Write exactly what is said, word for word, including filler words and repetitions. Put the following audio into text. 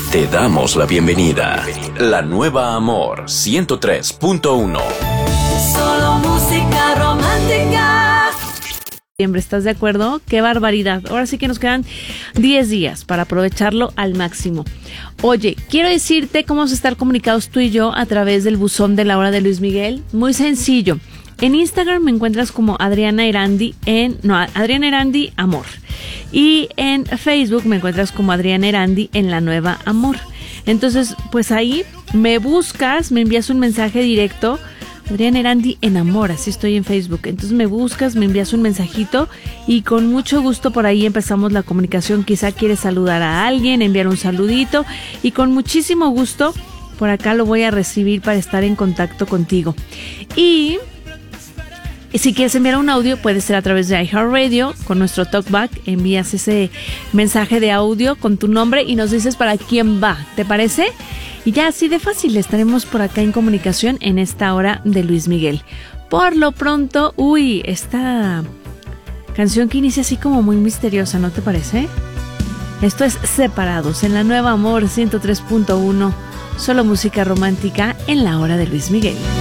Te damos la bienvenida. La nueva Amor ciento tres punto uno. Solo música romántica. ¿Estás de acuerdo? ¡Qué barbaridad! Ahora sí que nos quedan diez días para aprovecharlo al máximo. Oye, quiero decirte cómo vamos a estar comunicados tú y yo a través del buzón de la hora de Luis Miguel. Muy sencillo. En Instagram me encuentras como Adriana Erandi en... No, Adriana Erandi Amor. Y en Facebook me encuentras como Adriana Erandi en La Nueva Amor. Entonces, pues ahí me buscas, me envías un mensaje directo. Adriana Erandi en Amor, así estoy en Facebook. Entonces me buscas, me envías un mensajito y con mucho gusto por ahí empezamos la comunicación. Quizá quieres saludar a alguien, enviar un saludito y con muchísimo gusto por acá lo voy a recibir para estar en contacto contigo. Y si quieres enviar un audio, puede ser a través de iHeartRadio con nuestro talkback. Envías ese mensaje de audio con tu nombre y nos dices para quién va, ¿te parece? Y ya así de fácil estaremos por acá en comunicación en esta hora de Luis Miguel. Por lo pronto, uy, esta canción que inicia así como muy misteriosa, ¿no te parece? Esto es Separados en La Nueva Amor ciento tres punto uno. Solo música romántica en la hora de Luis Miguel.